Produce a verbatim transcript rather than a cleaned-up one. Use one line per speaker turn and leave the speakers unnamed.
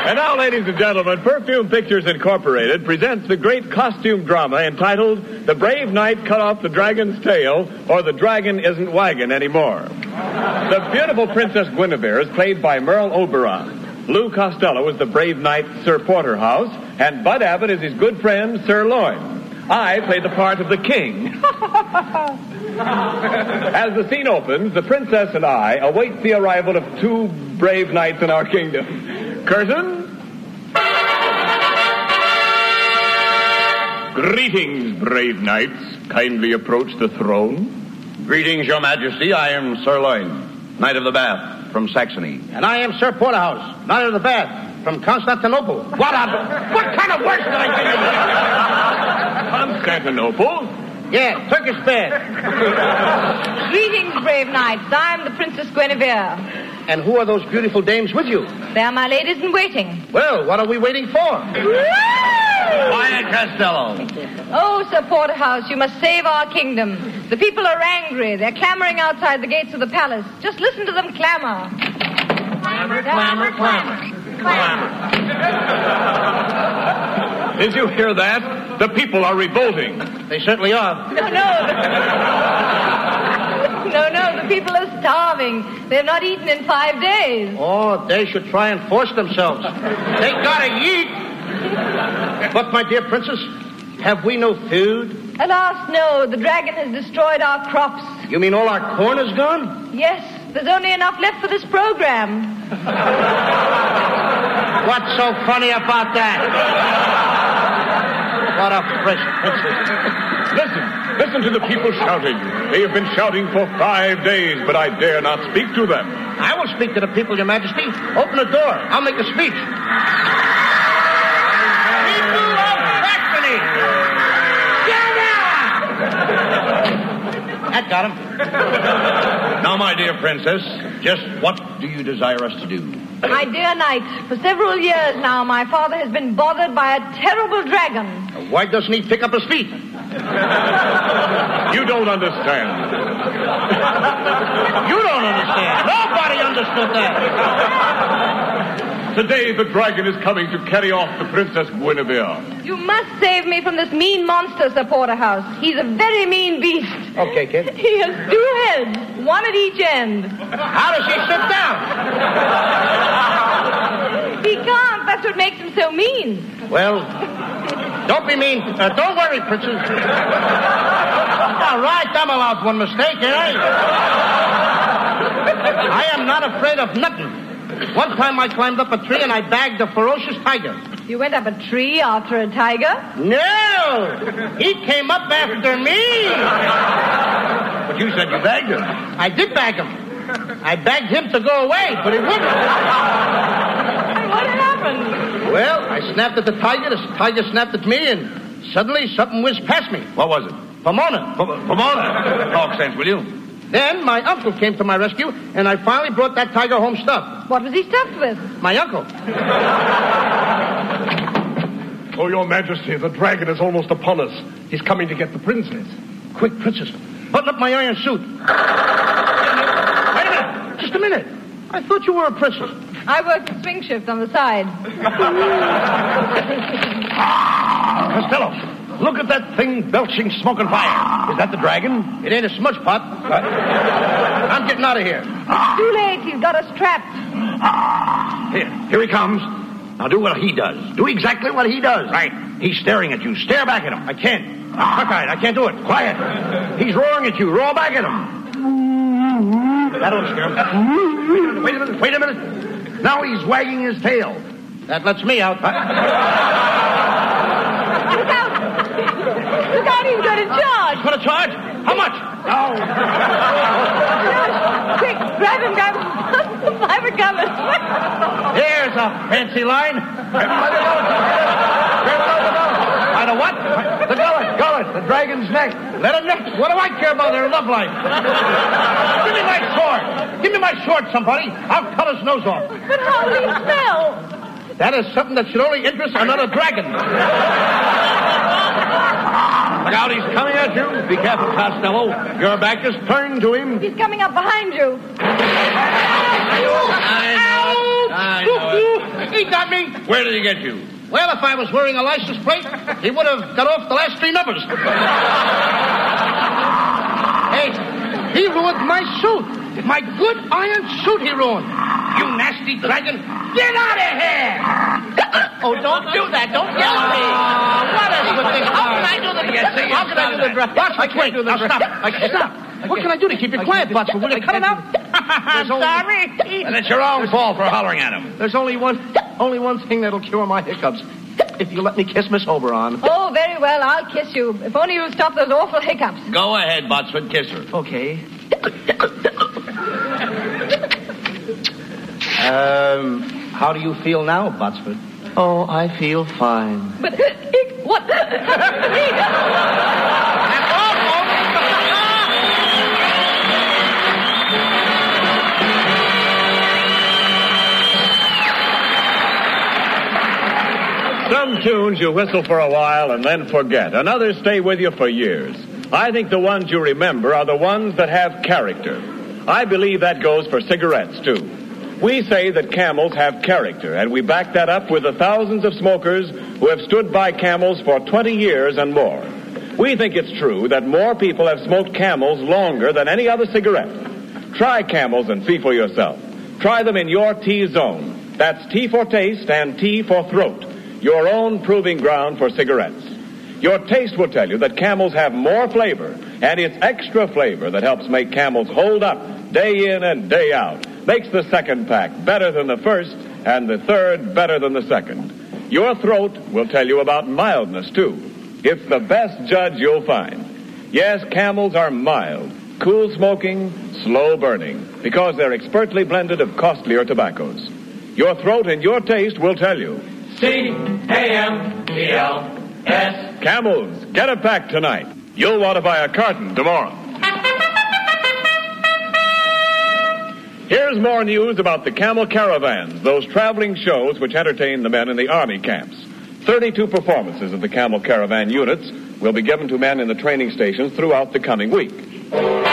And now, ladies and gentlemen, Perfume Pictures Incorporated presents the great costume drama entitled The Brave Knight Cut Off the Dragon's Tail, or The Dragon Isn't Waggin' Anymore. The beautiful Princess Guinevere is played by Merle Oberon. Lou Costello is the brave knight Sir Porterhouse, and Bud Abbott is his good friend Sir Loin. I played the part of the king. As the scene opens, the princess and I await the arrival of two brave knights in our kingdom. Curtain. Greetings, brave knights. Kindly approach the throne.
Greetings, Your Majesty. I am Sir Loin, Knight of the Bath from Saxony.
And I am Sir Porterhouse, Knight of the Bath from Constantinople. What a, what kind of words did I give you?
Constantinople?
Yeah, Turkish bath.
Greetings, brave knights. I'm the Princess Guinevere.
And who are those beautiful dames with you?
They are my ladies in waiting.
Well, what are we waiting for?
Quiet, Costello.
Oh, Sir Porterhouse, you must save our kingdom. The people are angry. They're clamoring outside the gates of the palace. Just listen to them clamor.
Clamor, clamor, clamor. Clamor.
Did you hear that? The people are revolting.
They certainly are.
No, no. No, no, the people are starving. They have not eaten in five days.
Oh, they should try and force themselves. They gotta eat. But, my dear princess, have we no food?
Alas, no. The dragon has destroyed our crops.
You mean all our corn is gone?
Yes, there's only enough left for this program.
What's so funny about that? What a fresh princess.
Listen, listen to the people shouting. They have been shouting for five days, but I dare not speak to them.
I will speak to the people, Your Majesty. Open the door. I'll make a speech. People of Saxony! Get out! That got him.
Now, my dear princess, just what do you desire us to do?
My dear knight, for several years now, my father has been bothered by a terrible dragon.
Why doesn't he pick up his feet?
You don't understand.
You don't understand. Nobody understood that.
Today, the dragon is coming to carry off the Princess Guinevere.
You must save me from this mean monster, Sir Porterhouse. He's a very mean beast.
Okay, kid.
He has two heads, one at each end.
How does he sit down?
He can't. That's what makes him so mean.
Well, don't be mean. Uh, don't worry, princess. All right, I'm allowed one mistake, eh? I am not afraid of nothing. One time I climbed up a tree and I bagged a ferocious tiger.
You went up a tree after a tiger?
No! He came up after me!
But you said you bagged him.
I did bag him. I begged him to go away, but he wouldn't.
What happened?
Well, I snapped at the tiger, the tiger snapped at me, and suddenly something whizzed past me.
What was it?
Pomona.
P- Pomona. Talk sense, will you?
Then my uncle came to my rescue, and I finally brought that tiger home stuffed.
What was he stuffed with?
My uncle.
Oh, Your Majesty, the dragon is almost upon us. He's coming to get the princess.
Quick, princess, button up my iron suit. Wait a minute. Just a minute. I thought you were a princess.
I work the swing shift on the side.
Costello, look at that thing belching smoke and fire. Is that the dragon?
It ain't a smudge pot. I'm getting out of here.
It's too late. He's got us trapped.
Here, here he comes. Now do what he does. Do exactly what he does.
Right.
He's staring at you. Stare back at him.
I can't. Cockeyed, I can't do it.
Quiet. He's roaring at you. Roar back at him. That'll scare him. Wait a minute. Wait a minute. Now he's wagging his tail.
That lets me out.
Look out! Look out, he's got a charge.
Put a charge? How much?
Oh.
Quick, grab him, grab him. Five are coming.
Here's a fancy line.
By the what? The gullet. Gullet. The dragon's neck.
Let him neck. What do I care about their love life? Give me my sword. Give me my sword, somebody. I'll cut his nose off.
But how will he smell?
That is something that should only interest another dragon.
Look out, he's coming at you. Be careful, Costello. Your back is turned to him.
He's coming up behind you.
I know it. I know it.
He got me.
Where did he get you?
Well, if I was wearing a license plate, he would have got off the last three numbers. Hey, he ruined my suit. My good iron suit he ruined. You nasty dragon. Get out of here! Oh, don't do that. Don't yell at me. What is with this? How can I do the... How can I do the... Watch, I can't do the... Stop. Stop. What can I do to keep you quiet, Buster? Will you cut it out?
I'm sorry.
And it's your own fault for hollering at him.
There's only one, only one thing that'll cure my hiccups. If you let me kiss Miss Oberon.
Oh, very well. I'll kiss you. If only you'll stop those awful hiccups.
Go ahead, Botsford. Kiss her.
Okay. um, how do you feel now, Botsford? Oh, I feel fine.
But what?
Some tunes you whistle for a while and then forget, and others stay with you for years. I think the ones you remember are the ones that have character. I believe that goes for cigarettes, too. We say that Camels have character, and we back that up with the thousands of smokers who have stood by Camels for twenty years and more. We think it's true that more people have smoked Camels longer than any other cigarette. Try Camels and see for yourself. Try them in your T-zone. That's T for taste and T for throat. Your own proving ground for cigarettes. Your taste will tell you that Camels have more flavor, and it's extra flavor that helps make Camels hold up day in and day out. Makes the second pack better than the first, and the third better than the second. Your throat will tell you about mildness, too. It's the best judge you'll find. Yes, Camels are mild, cool smoking, slow burning, because they're expertly blended of costlier tobaccos. Your throat and your taste will tell you.
C A M E L S.
Camels, get a pack tonight. You'll want to buy a carton tomorrow. Here's more news about the Camel Caravans, those traveling shows which entertain the men in the Army camps. thirty-two performances of the Camel Caravan units will be given to men in the training stations throughout the coming week.